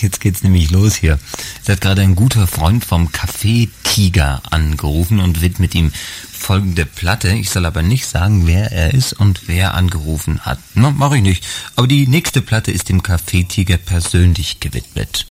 jetzt geht's nämlich los hier. Es hat gerade ein guter Freund vom Café Tiger angerufen und widmet ihm folgende Platte. Ich soll aber nicht sagen, wer er ist und wer angerufen hat. Na, mach ich nicht. Aber die nächste Platte ist dem Café Tiger persönlich gewidmet.